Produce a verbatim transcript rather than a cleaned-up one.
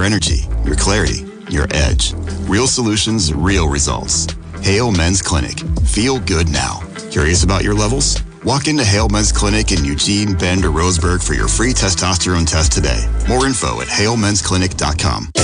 energy, your clarity, your edge. Real solutions, real results. Hale Men's Clinic. Feel good now. Curious about your levels? Walk into Hale Men's Clinic in Eugene, Bend, or Roseburg for your free testosterone test today. More info at hale mens clinic dot com.